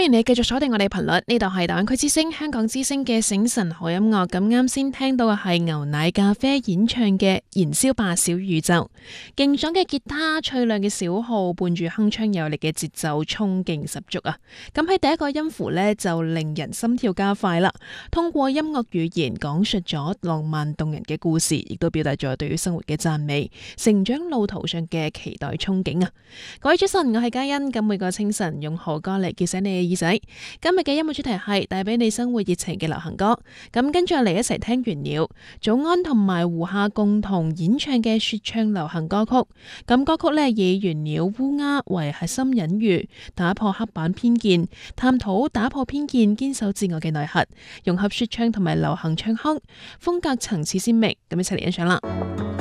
歡迎你繼續鎖定我哋頻率，呢度係大灣區之聲香港之聲嘅醒神好音樂。咁啱先聽到嘅係牛奶咖啡演唱嘅燃燒吧小宇宙，勁爽嘅吉他、脆亮嘅小號，伴住鏗鏘有力嘅節奏，衝勁十足啊！咁喺第一個音符呢，就令人心跳加快啦。通過音樂語言講述咗浪漫動人嘅故事，亦都表達咗對於生活嘅讚美、成長路途上嘅期待憧憬啊！各位早晨，我係嘉欣，咁每個清晨用好歌嚟叫醒你耳仔。今日嘅音樂主題係帶俾你生活熱情嘅流行歌，咁跟住嚟一齊聽原料早安同埋胡夏共同演唱嘅說唱流行歌曲。咁歌曲呢，以原料烏鴉為核心隱喻，打破刻板偏見，探討打破偏見、堅守自我嘅內核，融合說唱同埋流行唱腔，風格層次鮮明。咁一齊嚟欣賞啦。